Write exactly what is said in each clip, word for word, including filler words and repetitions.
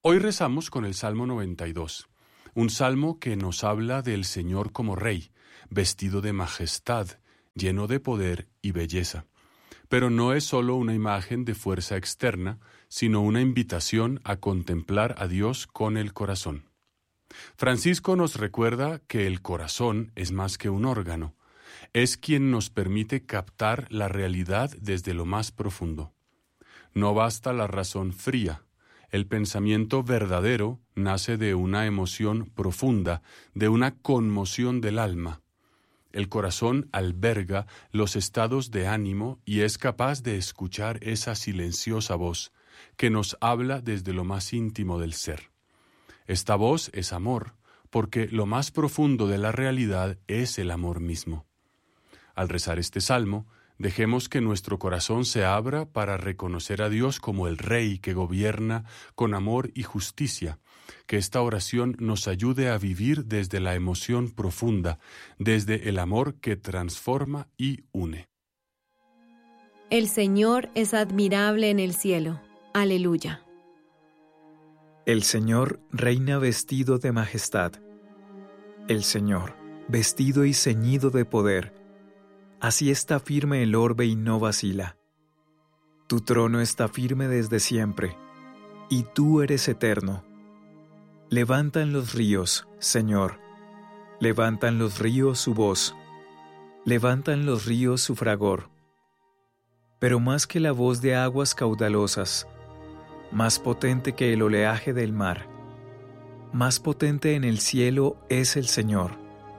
Hoy rezamos con el Salmo noventa y dos, un salmo que nos habla del Señor como Rey, vestido de majestad, lleno de poder y belleza. Pero no es solo una imagen de fuerza externa, sino una invitación a contemplar a Dios con el corazón. Francisco nos recuerda que el corazón es más que un órgano, es quien nos permite captar la realidad desde lo más profundo. No basta la razón fría, el pensamiento verdadero nace de una emoción profunda, de una conmoción del alma. El corazón alberga los estados de ánimo y es capaz de escuchar esa silenciosa voz que nos habla desde lo más íntimo del ser. Esta voz es amor, porque lo más profundo de la realidad es el amor mismo. Al rezar este salmo, dejemos que nuestro corazón se abra para reconocer a Dios como el Rey que gobierna con amor y justicia. Que esta oración nos ayude a vivir desde la emoción profunda, desde el amor que transforma y une. El Señor es admirable en el cielo. Aleluya. El Señor reina vestido de majestad. El Señor, vestido y ceñido de poder. Así está firme el orbe y no vacila. Tu trono está firme desde siempre, y tú eres eterno. Levantan los ríos, Señor. Levantan los ríos su voz. Levantan los ríos su fragor. Pero más que la voz de aguas caudalosas, más potente que el oleaje del mar, más potente en el cielo es el Señor.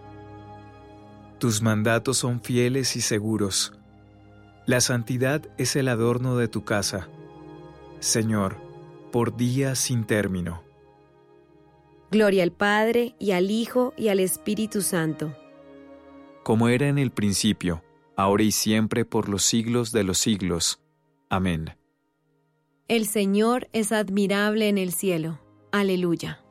Tus mandatos son fieles y seguros. La santidad es el adorno de tu casa, Señor, por días sin término. Gloria al Padre, y al Hijo, y al Espíritu Santo. Como era en el principio, ahora y siempre, por los siglos de los siglos. Amén. El Señor es admirable en el cielo. Aleluya.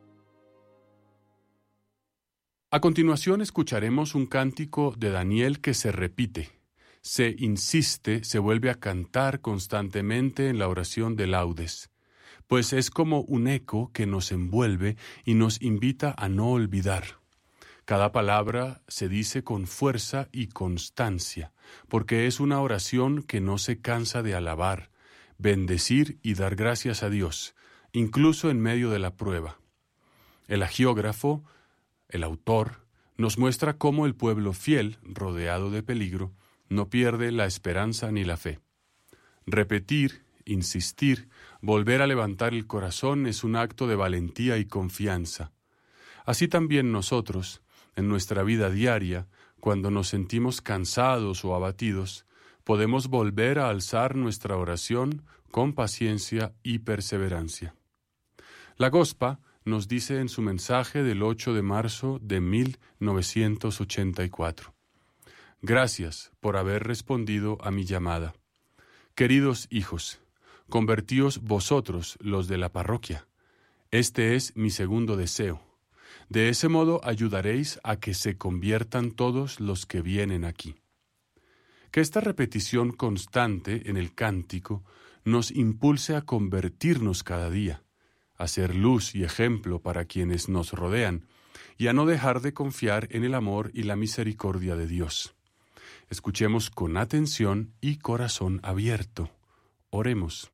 A continuación escucharemos un cántico de Daniel que se repite, se insiste, se vuelve a cantar constantemente en la oración de laudes, pues es como un eco que nos envuelve y nos invita a no olvidar. Cada palabra se dice con fuerza y constancia, porque es una oración que no se cansa de alabar, bendecir y dar gracias a Dios, incluso en medio de la prueba. El hagiógrafo, el autor, nos muestra cómo el pueblo fiel, rodeado de peligro, no pierde la esperanza ni la fe. Repetir, insistir, volver a levantar el corazón es un acto de valentía y confianza. Así también nosotros, en nuestra vida diaria, cuando nos sentimos cansados o abatidos, podemos volver a alzar nuestra oración con paciencia y perseverancia. La Gospa nos dice en su mensaje del ocho de marzo de mil novecientos ochenta y cuatro. Gracias por haber respondido a mi llamada. Queridos hijos, convertíos vosotros los de la parroquia. Este es mi segundo deseo. De ese modo ayudaréis a que se conviertan todos los que vienen aquí. Que esta repetición constante en el cántico nos impulse a convertirnos cada día, a ser luz y ejemplo para quienes nos rodean, y a no dejar de confiar en el amor y la misericordia de Dios. Escuchemos con atención y corazón abierto. Oremos.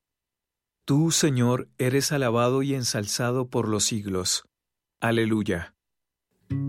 Tú, Señor, eres alabado y ensalzado por los siglos. Aleluya.